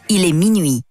il est minuit.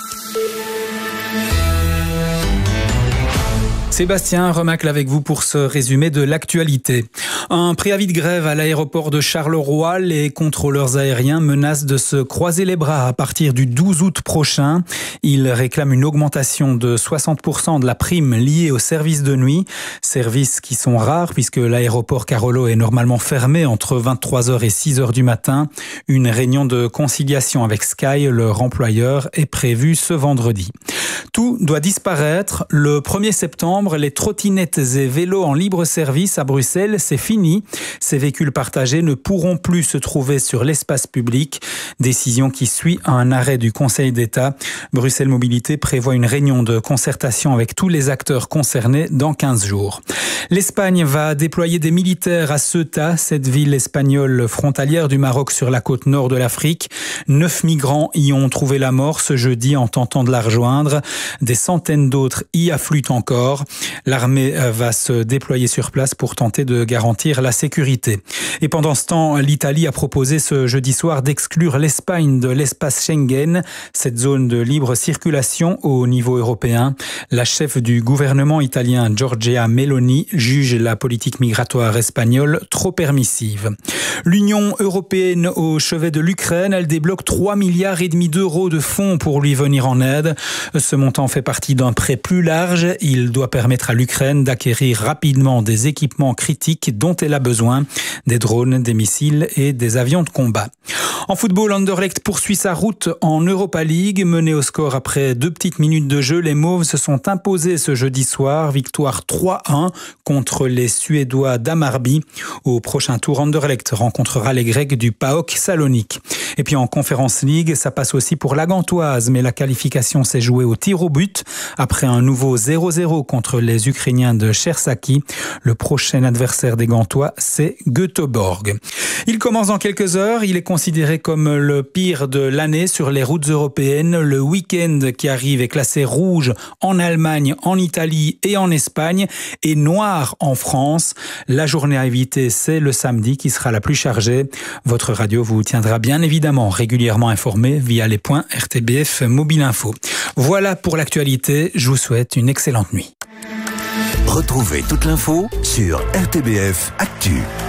Sébastien Remacle avec vous pour ce résumé de l'actualité. Un préavis de grève à l'aéroport de Charleroi. Les contrôleurs aériens menacent de se croiser les bras à partir du 12 août prochain. Ils réclament une augmentation de 60% de la prime liée aux services de nuit. Services qui sont rares puisque l'aéroport Carolo est normalement fermé entre 23h et 6h du matin. Une réunion de conciliation avec Sky, leur employeur, est prévue ce vendredi. Tout doit disparaître. Le 1er septembre, les trottinettes et vélos en libre service à Bruxelles, c'est fini. Ces véhicules partagés ne pourront plus se trouver sur l'espace public. Décision qui suit un arrêt du Conseil d'État. Bruxelles Mobilité prévoit une réunion de concertation avec tous les acteurs concernés dans 15 jours. L'Espagne va déployer des militaires à Ceuta, cette ville espagnole frontalière du Maroc sur la côte nord de l'Afrique. 9 migrants y ont trouvé la mort ce jeudi en tentant de la rejoindre. Des centaines d'autres y affluent encore. L'armée va se déployer sur place pour tenter de garantir la sécurité. Et pendant ce temps, l'Italie a proposé ce jeudi soir d'exclure l'Espagne de l'espace Schengen, cette zone de libre circulation au niveau européen. La chef du gouvernement italien, Giorgia Meloni, juge la politique migratoire espagnole trop permissive. L'Union européenne au chevet de l'Ukraine, elle débloque 3,5 milliards d'euros de fonds pour lui venir en aide. Ce montant fait partie d'un prêt plus large. Il doit permettre à l'Ukraine d'acquérir rapidement des équipements critiques dont elle a besoin, des drones, des missiles et des avions de combat. En football, Anderlecht poursuit sa route en Europa League. Mené au score après 2 petites minutes de jeu, les Mauves se sont imposés ce jeudi soir. Victoire 3-1 contre les Suédois d'Hammarby. Au prochain tour, Anderlecht rencontrera les Grecs du PAOK Salonique. Et puis en Conference League, ça passe aussi pour la Gantoise, mais la qualification s'est jouée au tir au but. Après un nouveau 0-0 contre les Ukrainiens de Chersaki, le prochain adversaire des Gantois, c'est Göteborg. Il commence dans quelques heures. Il est considéré comme le pire de l'année sur les routes européennes. Le week-end qui arrive est classé rouge en Allemagne, en Italie et en Espagne et noir en France. La journée à éviter, c'est le samedi qui sera la plus chargée. Votre radio vous tiendra bien évidemment régulièrement informé via les points RTBF Mobile Info. Voilà pour l'actualité. Je vous souhaite une excellente nuit. Retrouvez toute l'info sur RTBF Actu.